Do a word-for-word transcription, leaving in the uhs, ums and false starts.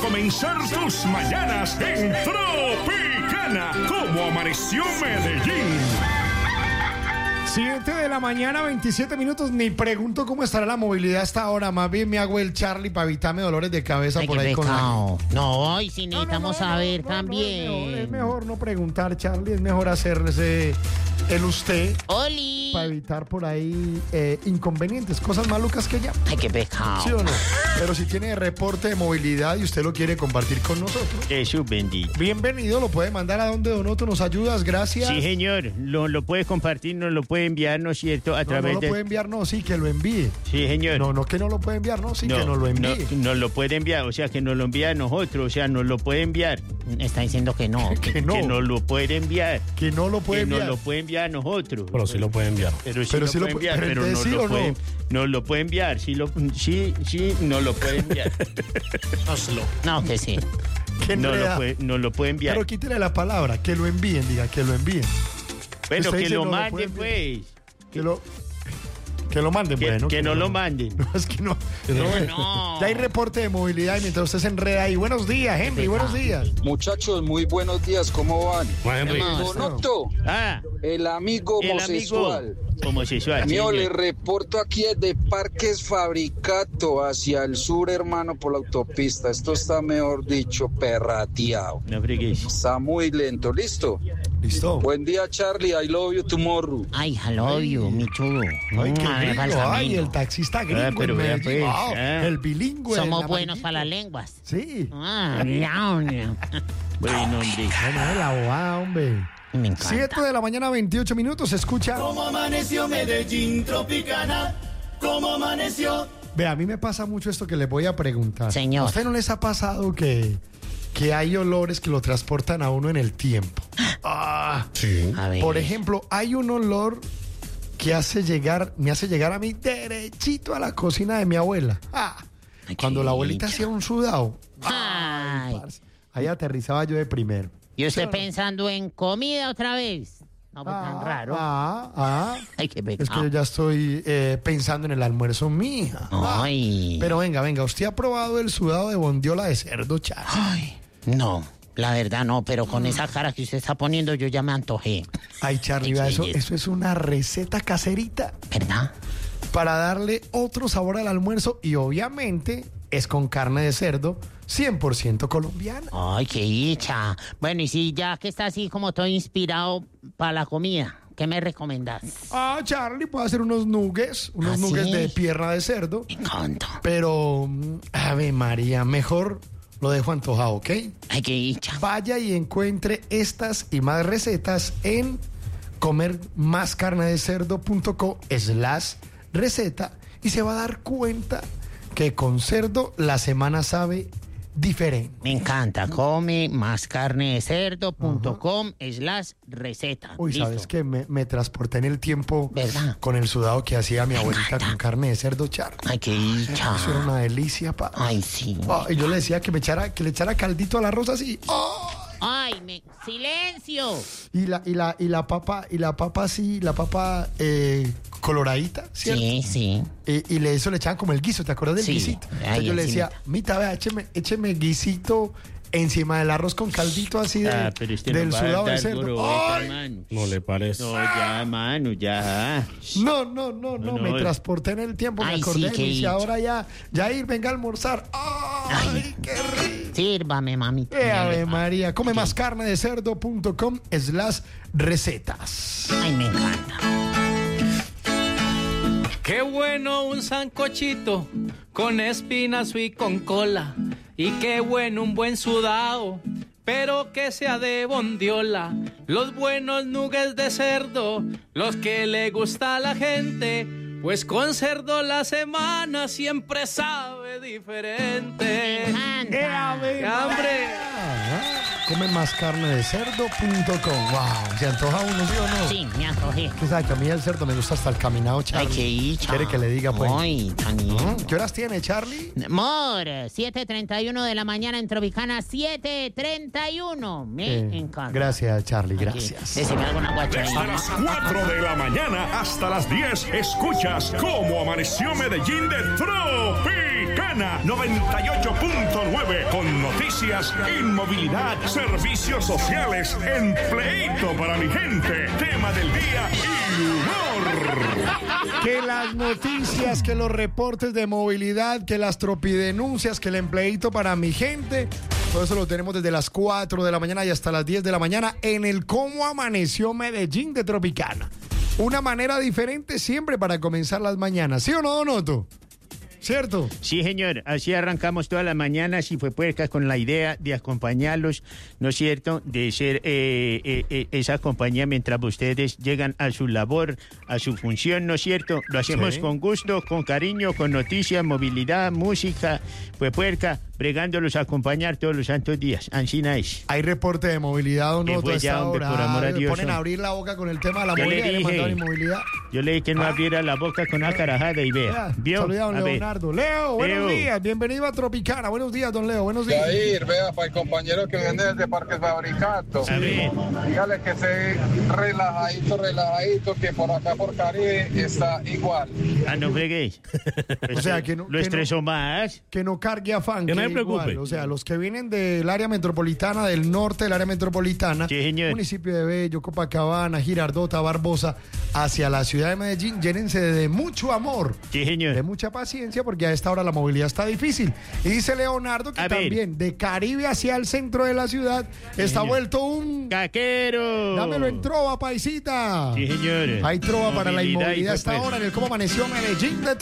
comenzar tus mañanas en Tropicana. ¿Cómo amaneció Medellín? siete de la mañana, veintisiete minutos. Ni pregunto cómo estará la movilidad hasta ahora. Más bien me hago el Charlie para evitarme dolores de cabeza. Ay, por qué ahí con pecado. la... No, hoy sí necesitamos no, no, no, saber no, también. No, es, mejor, es mejor no preguntar, Charlie. Es mejor hacerse el usted. ¡Oli! Para evitar por ahí eh, inconvenientes, cosas malucas que ya. Ay, qué pecado. ¿Sí o no? Pero si tiene reporte de movilidad y usted lo quiere compartir con nosotros, Jesús bendito. bienvenido, lo puede mandar a donde Donoto nos ayudas, gracias. Sí, señor, lo, lo puede compartir, nos lo puede enviar, ¿no es cierto? A No, través no lo de... puede enviar, no, sí, que lo envíe. Sí, señor. No, no que no lo puede enviar, no, sí, que nos lo envíe. No, nos lo puede enviar, o sea, que nos lo envía a nosotros, o sea, nos lo puede enviar. Está diciendo que no. Que no. Que nos lo puede enviar. Que no lo puede que enviar. nos lo puede enviar a nosotros. Pero sí lo puede enviar. Pero sí Pero lo sí lo puede pu- enviar, pero pero entonces no sí lo o no. puede, nos lo puede enviar, sí, lo, sí, sí, nos lo puede enviar. Hazlo. No, que sí. Que No enreda. lo puede, nos lo puede enviar. Pero quítele la palabra, que lo envíen, diga, que lo envíen. Bueno, usted que dice lo no lo manden, puede pues. Que lo, que lo manden, Que, bueno. que no lo manden. No, es que no. No, no. Ya hay reporte de movilidad y mientras usted se enreda ahí. Buenos días, Henry, buenos días. Muchachos, muy buenos días, ¿cómo van? Bueno, Henry. Vamos. Donoto, Ah, el amigo el homosexual. amigo homosexual. Mío, sí, le señor. reporto aquí desde Parques Fabricato hacia el sur, hermano, por la autopista. Esto está, mejor dicho, perrateado. No fregues. Está muy lento, ¿listo? Listo. Buen día, Charlie. I love you tomorrow. Ay, I love you, mi chulo. Ay, qué Mm, a ver, gringo. falsa Ay, mino. el taxista gringo. Ah, pero en vea, Medellín. pues, Ah, ah. el bilingüe. Somos el buenos amarillito. para las lenguas. Sí. Ah, ya, ya. Bueno, hombre. Bueno, es la abogada, hombre. Me encanta. siete de la mañana, veintiocho minutos. Se escucha. ¿Cómo amaneció Medellín, Tropicana? ¿Cómo amaneció? Ve, a mí me pasa mucho esto que les voy a preguntar. Señor. ¿A usted no les ha pasado que, que hay olores que lo transportan a uno en el tiempo? Ah, Sí. A ver. por ejemplo, hay un olor que hace llegar, me hace llegar a mí derechito a la cocina de mi abuela. Ah, Ay, cuando qué la abuelita dicha. hacía un sudado. Ay. parce, ahí aterrizaba yo de primero. ¿Y usted ¿Sí o no? pensando en comida otra vez? No, pues tan raro. Ah, ah. Ay, qué Es que pecado. yo ya estoy eh, pensando en el almuerzo, mija. Ah. Ay. Pero venga, venga, ¿usted ha probado el sudado de bondiola de cerdo, Char? Ay, no, la verdad no, pero con esa cara que usted está poniendo yo ya me antojé. Ay, Charlie, Ay, vea, eso, belleza. eso es una receta caserita ¿Verdad? para darle otro sabor al almuerzo y obviamente es con carne de cerdo cien por ciento colombiana. Ay, qué dicha. Bueno, y si ya que está así como todo inspirado para la comida, ¿qué me recomendás? Ah, Charlie, puede hacer unos nuggets, unos ¿Ah, nuggets sí? de pierna de cerdo, Me encanta. pero, mm, ave María, mejor lo dejo antojado, ¿ok? Ay, qué dicha. Vaya y encuentre estas y más recetas en comermascarnedecerdo.co slash receta y se va a dar cuenta que con cerdo la semana sabe diferente. Me encanta. Come más carne de cerdo punto com slash receta. Uy, Listo. ¿sabes qué? Me, me transporté en el tiempo ¿Verdad? con el sudado que hacía mi Me abuelita encanta. con carne de cerdo, Char. Ay, qué dicha. Eso era una delicia, pa. Ay, sí. Ah, y yo le decía que me echara, que le echara caldito al arroz así. ¡Ah! Ay, me... ¡Silencio! Y la, y la, y la papa, y la papa así, la papa eh, coloradita, ¿cierto? Sí, sí. Y, y le, eso le echaban como el guiso, ¿te acuerdas del Sí, guisito? ahí Entonces yo le decía, encimita. mita, vea, écheme, écheme guisito encima del arroz con caldito así de, Ah, pero usted del no va a sudado de dar cerdo. gorobeta, ¡Ay! hermano. No le parece. No, ya, mano, ya. No, no, no, no, No, no, me eh. transporté en el tiempo, me Ay, acordé sí, de qué mí, y dicha. ahora ya, ya ir, venga a almorzar. ¡Ay, Ay. qué rico! Sírvame, mami. ¡Qué ave María! Come más carne de cerdo.com slash recetas. Ay, me encanta. Qué bueno un sancochito con espinazo y con cola. Y qué bueno un buen sudado, pero que sea de bondiola. Los buenos nuggets de cerdo, los que le gusta a la gente, pues con cerdo la semana siempre sabe diferente. Me ¡Qué encanta. ave ¡Qué hambre! María! Come más carne de cerdo.com. ¡Wow! ¿Se antoja uno, sí o no? Sí, me antojé. ¿Qué sabe? Que a mí el cerdo me gusta hasta el caminado, Ay, Charlie. qué dicha. ¿Quiere que le diga, pues? Ay, tan bien. ¿Mm? ¿Qué horas tiene, Charlie? Amor, siete treinta y uno de la mañana en Tropicana, siete treinta y uno. Me Eh, encanta. Gracias, Charlie, Aquí, gracias. Decime alguna guacha ahí. Desde las cuatro de la mañana hasta las diez escuchas cómo amaneció Medellín de Tropicana. Tropicana noventa y ocho punto nueve con noticias, inmovilidad, servicios sociales, empleito para mi gente, tema del día y humor. Que las noticias, que los reportes de movilidad, que las tropidenuncias, que el empleito para mi gente, todo eso lo tenemos desde las cuatro de la mañana y hasta las diez de la mañana en el Cómo Amaneció Medellín de Tropicana. Una manera diferente siempre para comenzar las mañanas. ¿Sí o no, Don Otto? ¿Cierto? Sí, señor. Así arrancamos todas las mañanas y fue puerca con la idea de acompañarlos, ¿no es cierto? De ser eh, eh, eh, esa compañía mientras ustedes llegan a su labor, a su función, ¿no es cierto? Lo hacemos Sí. con gusto, con cariño, con noticias, movilidad, música, fue puerca, bregándolos a acompañar todos los santos días. Ansina es. Hay reporte de movilidad, Don ¿Qué Otto, fue a ya, esta hombre, hora. por amor a Me Dios, ponen a hombre. abrir la boca con el tema de la Yo le movilidad y le dije. mandaron inmovilidad. Yo le dije que no abriera la boca con una carajada y vea. Ya, ¿Vio? Saludos a don A ver. Leonardo. Leo, buenos Leo. días. Bienvenido a Tropicana. Buenos días, don Leo. Buenos días. Yair, vea, para el compañero que viene desde Parques Fabricato. A ver. Dígale que se relajadito, relajadito, que por acá por Caribe está igual. Ah, no freguéis. O sea, que no- Lo que no- estresó más. Que no cargue afán. Que no se igual, preocupe. o sea, los que vienen del área metropolitana, del norte del área metropolitana, Sí, señor. municipio de Bello, Copacabana, Girardota, Barbosa, hacia la ciudad de Medellín, llénense de mucho amor, Sí, señor. de mucha paciencia, porque a esta hora la movilidad está difícil. Y dice Leonardo que A ver. también de Caribe hacia el centro de la ciudad está señor. vuelto un... ¡Caquero! Dámelo en trova, paisita. Sí, señor. Hay trova para la Movilidad y inmovilidad a esta pues, hora en el Cómo Amaneció Medellín de